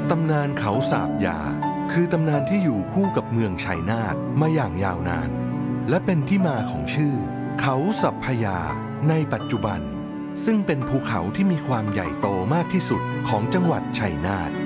ตำนานเขาสาบยาคือตำนานที่อยู่คู่กับเมืองชัยนาทมาอย่างยาวนานและเป็นที่มาของชื่อเขาสัพพยาในปัจจุบันซึ่งเป็นภูเขาที่มีความใหญ่โตมากที่สุดของจังหวัดชัยนาท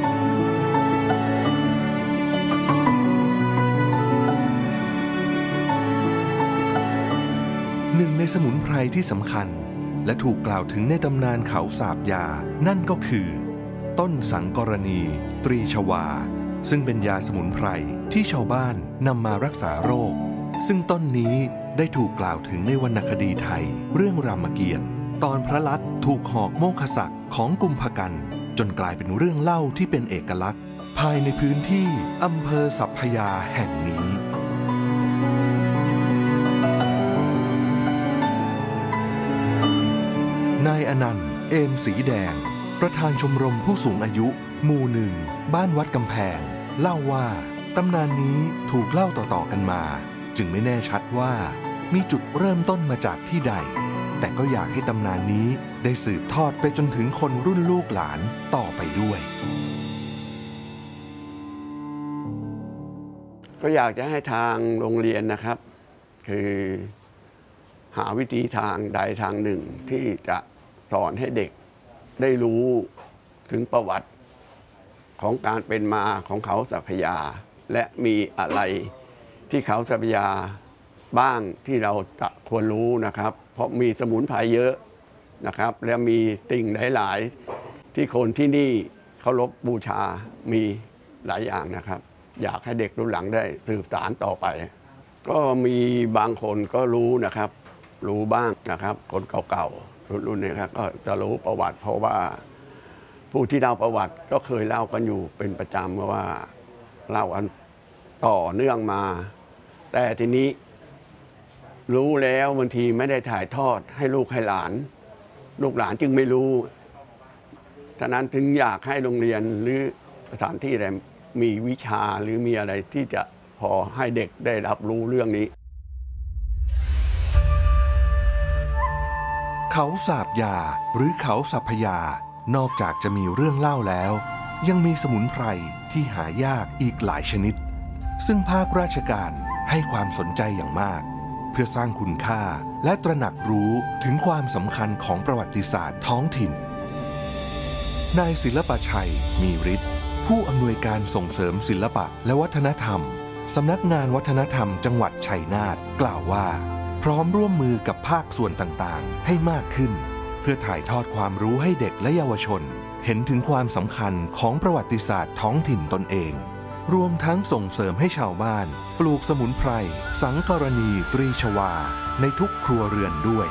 หนึ่งในสมุนไพรที่สำคัญและถูกกล่าวถึงในตำนานเขาสาบยานั่นก็คือต้นสังกรณีตรีชวาซึ่งเป็นยาสมุนไพรที่ชาวบ้านนำมารักษาโรคซึ่งต้นนี้ได้ถูกกล่าวถึงในวรรณคดีไทยเรื่องรามเกียรติ์ตอนพระลักษณ์ถูกหอกโมฆศักดิ์ของกุมภกันจนกลายเป็นเรื่องเล่าที่เป็นเอกลักษณ์ภายในพื้นที่อำเภอสัพพยาแห่งนี้นายอนันต์เอมสีแดงประธานชมรมผู้สูงอายุหมู่หนึ่งบ้านวัดกำแพงเล่าว่าตำนานนี้ถูกเล่าต่อๆกันมาจึงไม่แน่ชัดว่ามีจุดเริ่มต้นมาจากที่ใดแต่ก็อยากให้ตำนานนี้ได้สืบทอดไปจนถึงคนรุ่นลูกหลานต่อไปด้วยก็อยากจะให้ทางโรงเรียนนะครับคือหาวิธีทางใดทางหนึ่งที่จะสอนให้เด็กได้รู้ถึงประวัติของการเป็นมาของเขาสัพพยาและมีอะไรที่เขาสัพพยาบ้างที่เราจะควรรู้นะครับเพราะมีสมุนไพรเยอะนะครับและมีสิ่งหลายๆที่คนที่นี่เคารพบูชามีหลายอย่างนะครับอยากให้เด็กรุ่นหลังได้สืบสานต่อไปก็มีบางคนก็รู้นะครับรู้บ้างนะครับคนเก่าๆรุ่นนี้ครับก็จะรู้ประวัติเพราะว่าผู้ที่เล่าประวัติก็เคยเล่ากันอยู่เป็นประจำว่าเล่ากันต่อเนื่องมาแต่ทีนี้รู้แล้วบางทีไม่ได้ถ่ายทอดให้ลูกให้หลานลูกหลานจึงไม่รู้ฉะนั้นถึงอยากให้โรงเรียนหรือสถานที่ใดมีวิชาหรือมีอะไรที่จะพอให้เด็กได้รับรู้เรื่องนี้เขาสาบยาหรือเขาสัพพยานอกจากจะมีเรื่องเล่าแล้วยังมีสมุนไพรที่หายากอีกหลายชนิดซึ่งภาคราชการให้ความสนใจอย่างมากเพื่อสร้างคุณค่าและตระหนักรู้ถึงความสำคัญของประวัติศาสตร์ท้องถิ่นนายศิลปชัยมีฤทธิ์ผู้อำนวยการส่งเสริมศิลปะและวัฒนธรรมสำนักงานวัฒนธรรมจังหวัดชัยนาทกล่าวว่าพร้อมร่วมมือกับภาคส่วนต่างๆให้มากขึ้นเพื่อถ่ายทอดความรู้ให้เด็กและเยาวชนเห็นถึงความสำคัญของประวัติศาสตร์ท้องถิ่นตนเองรวมทั้งส่งเสริมให้ชาวบ้านปลูกสมุนไพรสังกรณีตรีชวาในทุกครัวเรือนด้วย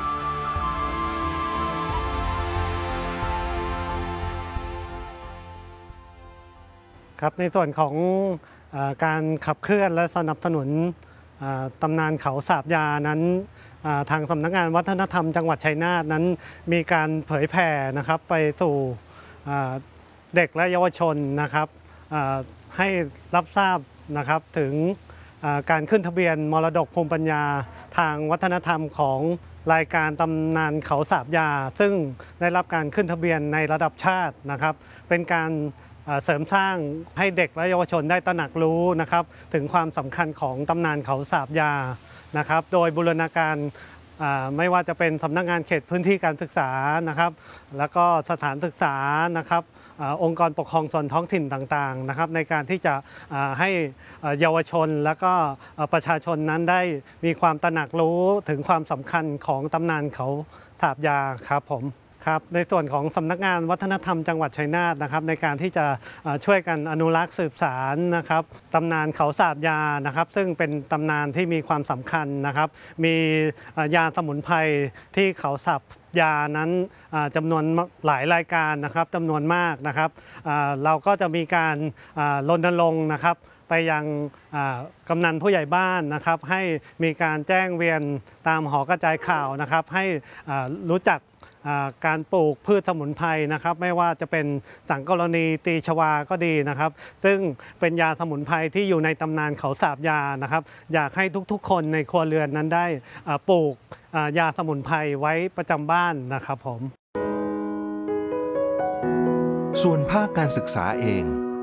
ครับในส่วนของการขับเคลื่อนและสนับสนุนตำนานเขาสาบยานั้นทางสำนักงานวัฒนธรรมจังหวัดชัยนาทนั้นมีการเผยแผ่นะครับไปสู่เด็กและเยาวชนนะครับให้รับทราบนะครับถึงการขึ้นทะเบียนมรดกภูมิปัญญาทางวัฒนธรรมของรายการตำนานเขาสาบยาซึ่งได้รับการขึ้นทะเบียนในระดับชาตินะครับเป็นการเสริมสร้างให้เด็กและเยาวชนได้ตระหนักรู้นะครับถึงความสำคัญของตำนานเขาสาบยานะครับโดยบูรณาการไม่ว่าจะเป็นสำนักงานเขตพื้นที่การศึกษานะครับแล้วก็สถานศึกษานะครับองค์กรปกครองส่วนท้องถิ่นต่างๆนะครับในการที่จะให้เยาวชนและก็ประชาชนนั้นได้มีความตระหนักรู้ถึงความสำคัญของตำนานเขาสาบยาครับผมครับในส่วนของสำนักงานวัฒนธรรมจังหวัดชัยนาทนะครับในการที่จะช่วยกันอนุรักษ์สืบสานนะครับตำนานเขาสาบยานะครับซึ่งเป็นตำนานที่มีความสำคัญนะครับมียาสมุนไพรที่เขาสาบยานั้นจำนวนหลายรายการนะครับจำนวนมากนะครับเราก็จะมีการรณรงค์นะครับไปยังกำนันผู้ใหญ่บ้านนะครับให้มีการแจ้งเวียนตามหอกระจายข่าวนะครับให้รู้จักการปลูกพืชสมุนไพรนะครับไม่ว่าจะเป็นสังกรณีตีชวาก็ดีนะครับซึ่งเป็นยาสมุนไพรที่อยู่ในตำนานเขาสาบยานะครับอยากให้ทุกๆคนในครัวเรือนนั้นได้ปลูกยาสมุนไพรไว้ประจำบ้านนะครับผมส่วนภาคการศึกษาเอง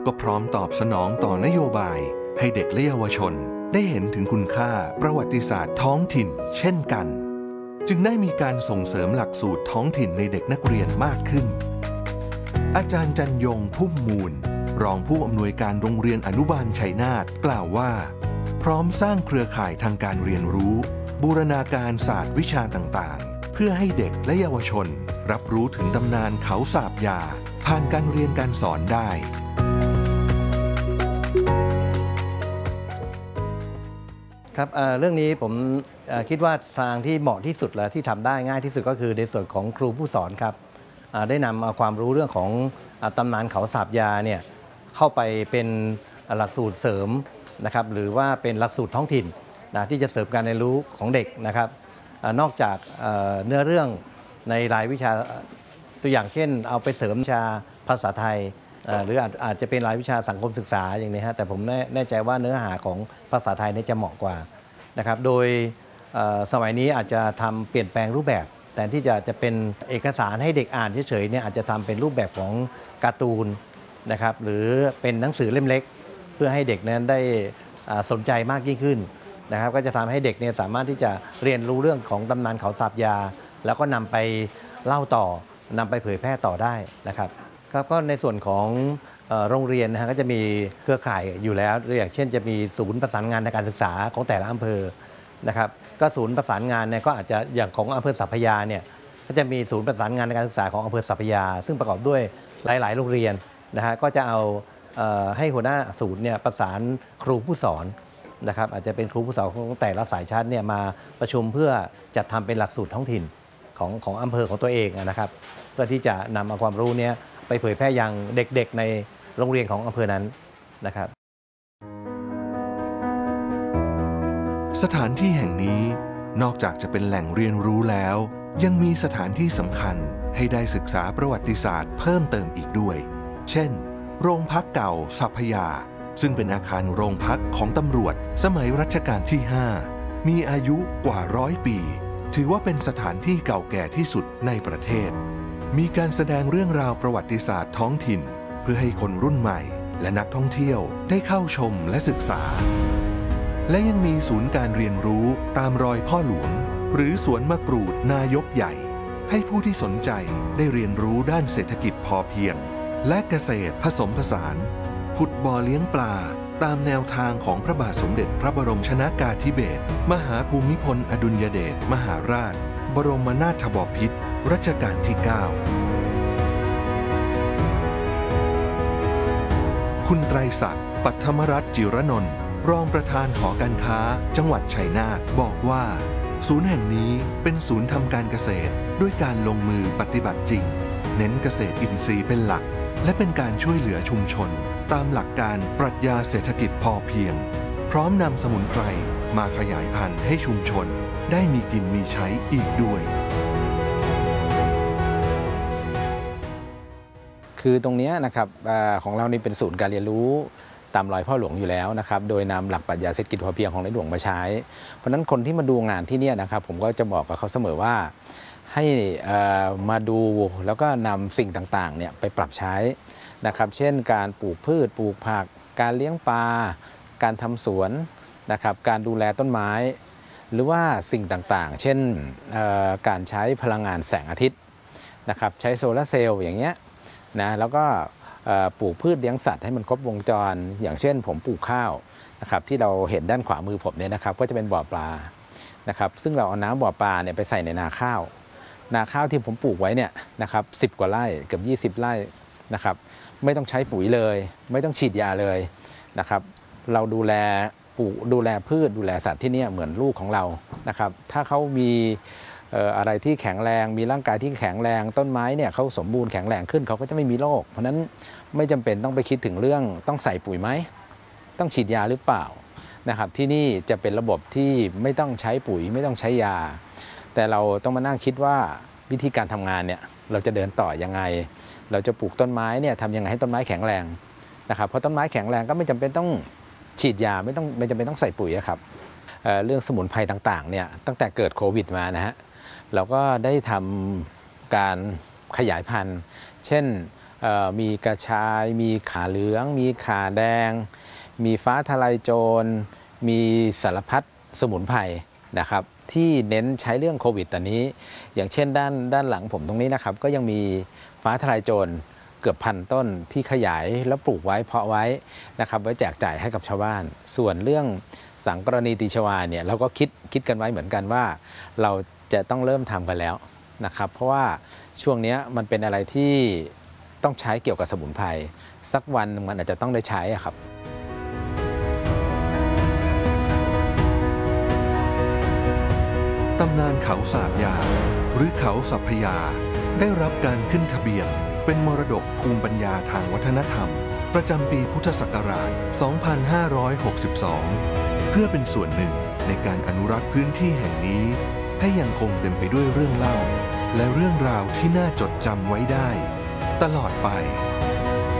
ก็พร้อมตอบสนองต่อนโยบายให้เด็กและเยาวชนได้เห็นถึงคุณค่าประวัติศาสตร์ท้องถิ่นเช่นกันจึงได้มีการส่งเสริมหลักสูตรท้องถิ่นในเด็กนักเรียนมากขึ้นอาจารย์จันยงพุ่มมูลรองผู้อำนวยการโรงเรียนอนุบาลชัยนาทกล่าวว่าพร้อมสร้างเครือข่ายทางการเรียนรู้บูรณาการศาสตร์วิชาต่างๆเพื่อให้เด็กและเยาวชนรับรู้ถึงตำนานเขาสาบยาผ่านการเรียนการสอนได้ครับเรื่องนี้ผมคิดว่าทางที่เหมาะที่สุดและที่ทำได้ง่ายที่สุดก็คือในส่วนของครูผู้สอนครับได้นำเอาความรู้เรื่องของตำนานเขาสาบยาเนี่ยเข้าไปเป็นหลักสูตรเสริมนะครับหรือว่าเป็นหลักสูตรท้องถิ่นนะที่จะเสริมการเรียนรู้ของเด็กนะครับนอกจากเนื้อเรื่องในรายวิชาตัวอย่างเช่นเอาไปเสริมวิชาภาษาไทยหรืออาจจะเป็นรายวิชาสังคมศึกษาอย่างนี้ฮะแต่ผมแน่ใจว่าเนื้อหาของภาษาไทยนี่จะเหมาะกว่านะครับโดยสมัยนี้อาจจะทำเปลี่ยนแปลงรูปแบบแต่ที่จะเป็นเอกสารให้เด็กอ่านเฉยๆเนี่ยอาจจะทำเป็นรูปแบบของการ์ตูนนะครับหรือเป็นหนังสือเล่มเล็กเพื่อให้เด็กนั้นได้สนใจมากยิ่งขึ้นนะครับก็จะทำให้เด็กเนี่ยสามารถที่จะเรียนรู้เรื่องของตำนานเขาสาบยาแล้วก็นำไปเล่าต่อนำไปเผยแพร่ต่อได้นะครับครับก็ในส่วนของโรงเรียนนะฮะก็จะมีเครือข่ายอยู่แล้วอย่างเช่นจะมีศูนย์ประสานงานในการศึกษาของแต่ละอำเภอนะครับก็ศูนย์ประสานงานเนี่ยก็อาจจะอย่างของอำเภอสัพพยาเนี่ยก็จะมีศูนย์ประสานงานในการศึกษาของอำเภอสัพพยาซึ่งประกอบด้วยหลายๆโรงเรียนนะฮะก็จะเอาให้หัวหน้าศูนย์เนี่ยประสานครูผู้สอนนะครับอาจจะเป็นครูผู้สอนของแต่ละสายชั้นเนี่ยมาประชุมเพื่อจัดทำเป็นหลักสูตรท้องถิ่นของอำเภอของตัวเองนะครับเพื่อที่จะนำเอาความรู้เนี่ยไปเผยแพร่ยังเด็กๆในโรงเรียนของอำเภอนั้นนะครับสถานที่แห่งนี้นอกจากจะเป็นแหล่งเรียนรู้แล้วยังมีสถานที่สำคัญให้ได้ศึกษาประวัติศาสตร์เพิ่มเติมอีกด้วยเช่นโรงพักเก่าสัพพยาซึ่งเป็นอาคารโรงพักของตำรวจสมัยรัชกาลที่ 5มีอายุกว่า100 ปีถือว่าเป็นสถานที่เก่าแก่ที่สุดในประเทศมีการแสดงเรื่องราวประวัติศาสตร์ท้องถิ่นเพื่อให้คนรุ่นใหม่และนักท่องเที่ยวได้เข้าชมและศึกษาและยังมีศูนย์การเรียนรู้ตามรอยพ่อหลวงหรือสวนมะกรูดนายกใหญ่ให้ผู้ที่สนใจได้เรียนรู้ด้านเศรษฐกิจพอเพียงและเกษตรผสมผสานขุดบ่อเลี้ยงปลาตามแนวทางของพระบาทสมเด็จพระบรมชนกาธิเบศรมหาภูมิพลอดุลยเดชมหาราชบรมนาถบพิตรรัชกาลที่ 9คุณไตรศักดิ์ปัทมรัตน์จิรนนท์รองประธานหอการค้าจังหวัดชัยนาทบอกว่าศูนย์แห่งนี้เป็นศูนย์ทำการเกษตรด้วยการลงมือปฏิบัติจริงเน้นเกษตรอินทรีย์เป็นหลักและเป็นการช่วยเหลือชุมชนตามหลักการปรัชญาเศรษฐกิจพอเพียงพร้อมนำสมุนไพรมาขยายพันธุ์ให้ชุมชนได้มีกินมีใช้อีกด้วยคือตรงนี้นะครับของเรานี่เป็นศูนย์การเรียนรู้ตามรอยพ่อหลวงอยู่แล้วนะครับโดยนำหลักปรัชญาเศรษฐกิจพอเพียงของในหลวงมาใช้เพราะฉะนั้นคนที่มาดูงานที่นี่นะครับผมก็จะบอกกับเขาเสมอว่าให้มาดูแล้วก็นำสิ่งต่างๆเนี่ยไปปรับใช้นะครับเช่นการปลูกพืชปลูกผักการเลี้ยงปลาการทำสวนนะครับการดูแลต้นไม้หรือว่าสิ่งต่างๆเช่นการใช้พลังงานแสงอาทิตย์นะครับใช้โซลาร์เซลล์อย่างเงี้ยนะแล้วก็ปลูกพืชเลี้ยงสัตว์ให้มันครบวงจรอย่างเช่นผมปลูกข้าวนะครับที่เราเห็นด้านขวามือผมเนี่ยนะครับก็จะเป็นบ่อปลานะครับซึ่งเราเอาน้ำบ่อปลาเนี่ยไปใส่ในนาข้าวที่ผมปลูกไว้เนี่ยนะครับ10 กว่าไร่เกือบ20 ไร่นะครับไม่ต้องใช้ปุ๋ยเลยไม่ต้องฉีดยาเลยนะครับเราดูแลพืชดูแลสัตว์ที่นี่เหมือนลูกของเรานะครับถ้าเขามีอะไรที่แข็งแรงมีร่างกายที่แข็งแรงต้นไม้เนี่ยเขาสมบูรณ์แข็งแรงขึ้นเขาก็จะไม่มีโรคเพราะนั้นไม่จำเป็นต้องไปคิดถึงเรื่องต้องใส่ปุ๋ยไหมต้องฉีดยาหรือเปล่านะครับที่นี่จะเป็นระบบที่ไม่ต้องใช้ปุ๋ยไม่ต้องใช้ยาแต่เราต้องมานั่งคิดว่าวิธีการทำงานเนี่ยเราจะเดินต่อยังไงเราจะปลูกต้นไม้เนี่ยทำยังไงให้ต้นไม้แข็งแรงนะครับเพราะต้นไม้แข็งแรงก็ไม่จำเป็นต้องฉีดยาไม่จำเป็นต้องใส่ปุ๋ยครับเรื่องสมุนไพรต่างๆเนี่ยตั้งแต่เกิดโควิดมานะฮะเราก็ได้ทำการขยายพันธุ์เช่นมีกระชายมีข่าเหลืองมีข่าแดงมีฟ้าทะลายโจรมีสารพัดสมุนไพรนะครับที่เน้นใช้เรื่องโควิดตอนนี้อย่างเช่นด้านหลังผมตรงนี้นะครับก็ยังมีฟ้าทะลายโจรเกือบ1,000 ต้นที่ขยายแล้วปลูกไว้เพาะไว้นะครับไว้แจกจ่ายให้กับชาวบ้านส่วนเรื่องสังกรณีตีชวาเนี่ยเราก็คิดกันไว้เหมือนกันว่าเราจะต้องเริ่มทำกันแล้วนะครับเพราะว่าช่วงนี้มันเป็นอะไรที่ต้องใช้เกี่ยวกับสมุนไพรสักวันมันอาจจะต้องได้ใช้ครับตำนานเขาสาบยาหรือเขาสัพพยาได้รับการขึ้นทะเบียนเป็นมรดกภูมิปัญญาทางวัฒนธรรมประจำปีพุทธศักราช 2562 เพื่อเป็นส่วนหนึ่งในการอนุรักษ์พื้นที่แห่งนี้ให้ยังคงเต็มไปด้วยเรื่องเล่าและเรื่องราวที่น่าจดจำไว้ได้ตลอดไป